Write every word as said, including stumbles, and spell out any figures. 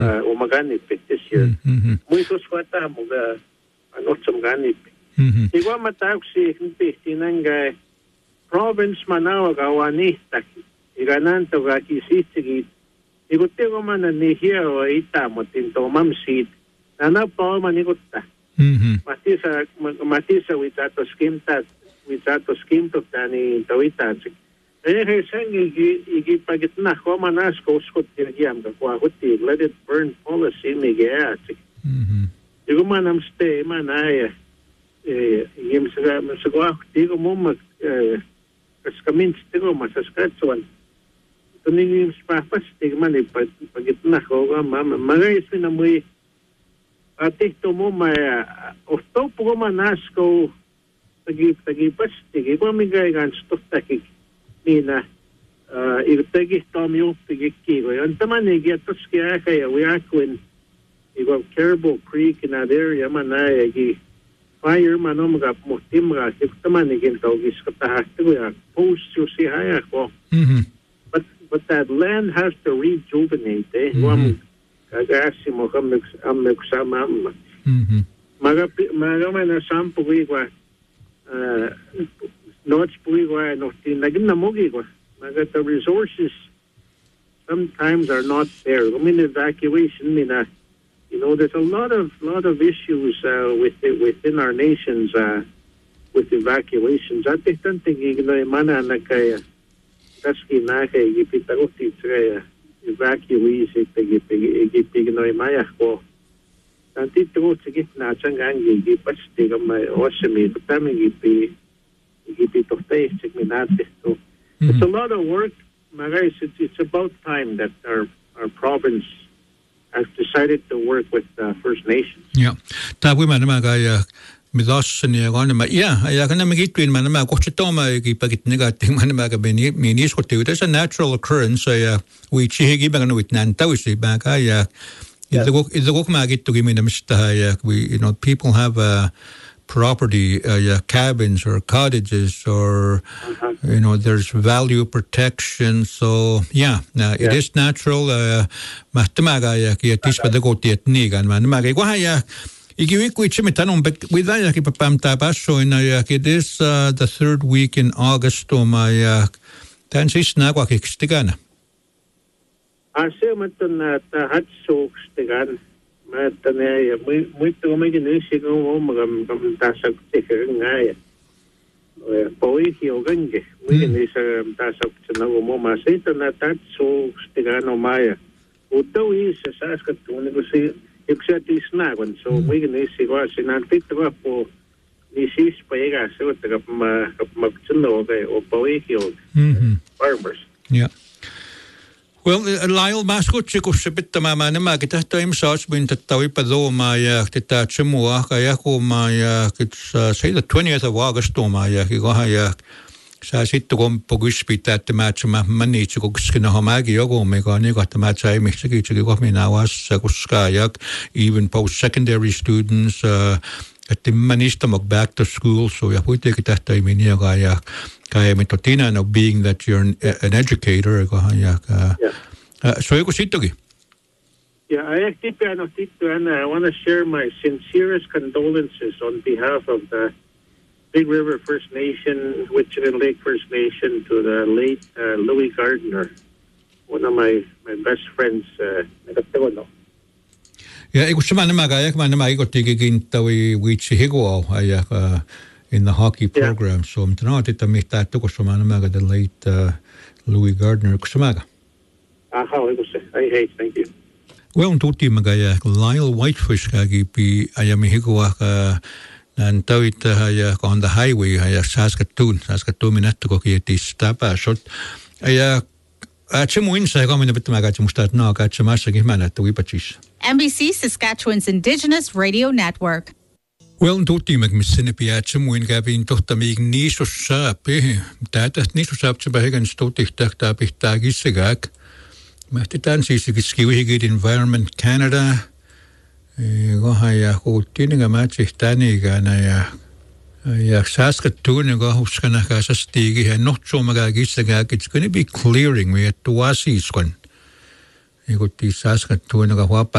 umaganipik this year. Muitos wata mga ano sumganipik. Igwa matawag si hindi tinangay province Manawag awani taki. Iganan to ga kisisigi. Igutte ko man ni here o ita mo tinto mamsit. Nana pa man igutta. Matisa matisa witato skimta witato skimto tani tawita. Eh sang igi igi pagitna ko manas ko skot dirgiam ka kwa hutti let it burn policy miga. Igo man am stay man ay eh yim sa sa tigo mo mag kas kamin tigo masaskatsuan. Tuning papas tigman eh pagitna ko mama magay na muy ati to mo may osto po manas ko tagi tagi pas tigi ko migay gan stop takik nina irtagi tom yung pigiki ko yon taman eh gatos kaya kaya we are when igo Caribou Creek in that area manay gi fire mano mga mutim mga taman eh gintaw gis katahat ko ya post you see haya ko but but that land has to rejuvenate eh mm-hmm. Kagasi mo kami amig sama ama. Maga maga man na sampo igwa. Uh, notes po igwa no tinagin na mo igwa. Maga the resources sometimes are not there. I mean evacuation mina. You know there's a lot of lot of issues uh, with it, within our nations uh, with evacuations. I think something igno mana na kaya. Taski na kaya ipitaguti kaya. Evacuees igipignoy maya ko. Tanti to sige na changang igipas tiga may osemi tami igipi igipito tay sigminate. So it's a lot of work. Magay it's, it's about time that our our province has decided to work with uh, First Nations. Yeah. Tabu man magay midasni gone ma yeah ya kana magitwin man ma ko chitoma gi pagit negating man ma ga beni minis ko there's a natural occurrence ya we chigi ba no with nan tawisi ba ka ya is the is the ma git to give me ya we you know people have uh, property uh, yeah, cabins or cottages or uh-huh. you know there's value protection so yeah uh, it yeah. is natural uh matamaga ya ki tispa de ko tiet ni gan man ma ga wa ya Igiwi kuichimitanong but with that ki papam tabaso in uh, it is uh, the third week in August to my uh, tansis na kwa kikstigana. Ase matan na hatso kstigan matan ya muito may ginisi ko magam gam tasak tikir ngaya. Poi hiyo gange may ginisa tasak na mo masita na tatso kstigan o maya. Uto is sa Saskatoon ko si except is not one so we can see what in antik po ni sis pa yega so taga ma magtuno okay o pawikyo farmers yeah well Lyle Masco chico sipit tama na makita time sauce bin tatawi pa do maya tita chimua kaya ko maya it's uh, say the twentieth of August to maya ki go haya sa sitto kom poguspita te match ma mani chico skina hamagi yogo me go ni go te match ai me chiki chiki go me nawas sa kuskayak even post secondary students uh, at the manista mag back to school so ya puite kita ta iminia ga ya kaya me totina no being that you're an, an educator go ya uh, yeah. uh, so ko sitto gi yeah I actually I and I want to share my sincerest condolences on behalf of the Big River First Nation, Wichita Lake First Nation, to the late uh, Louis Gardner, one of my, my best friends. Uh, yeah, it was some man magayak man got taking tawi which higo ayak in the hockey program. Yeah. So I'm not it to meet that took some maga the late uh, Louis Gardner Kusamaga. Ah, how I was I hate, thank you. Well, tuti magayak Lyle Whitefish kagi pi ayami higo uh and tawit uh, on the highway uh, Saskatoon Saskatoon minatto ko kieti stapa shot aya achemu insa ko min bitmaga chmustat no ka chmasha gihmana to wipachis N B C Saskatchewan's Indigenous Radio Network. Well, tuti magmisine pi achemu in gavin tohta mig niso sape tata niso sap chbahegan stotik takta pihtagisegak mahtitan sisigskiwi Environment Canada go haya ko tininga machistani gana ya ya Saskatoon go huskana ka sa stigi ha not so magagisa ga it's going to be clearing we at tuasi skon ikuti Saskatoon nga